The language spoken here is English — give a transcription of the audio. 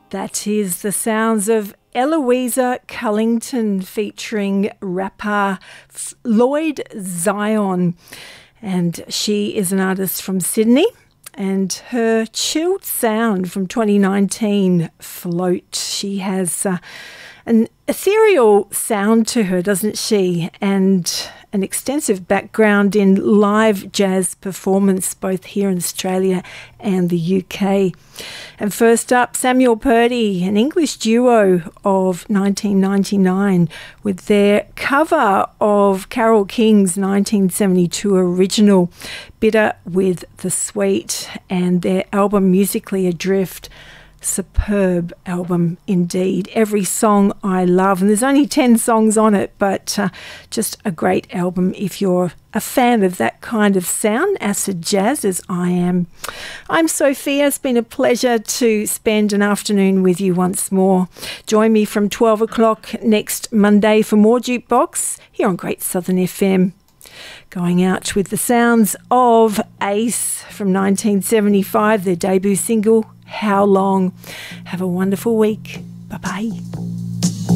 That is the sounds of Eloisa Cullington featuring rapper Lloyd Zion. And she is an artist from Sydney. And her chilled sound from 2019, Float. She has an ethereal sound to her, doesn't she? And an extensive background in live jazz performance, both here in Australia and the UK. And first up, Samuel Purdy, an English duo of 1999, with their cover of Carole King's 1972 original, Bitter with the Sweet, and their album Musically Adrift. Superb album indeed. Every song I love, and there's only 10 songs on it, but just a great album if you're a fan of that kind of sound, acid jazz, as I am. I'm Sophia. It's been a pleasure to spend an afternoon with you once more. Join me from 12 o'clock next Monday for more Jukebox here on Great Southern FM. Going out with the sounds of Ace from 1975, their debut single, How Long. Have a wonderful week. Bye-bye.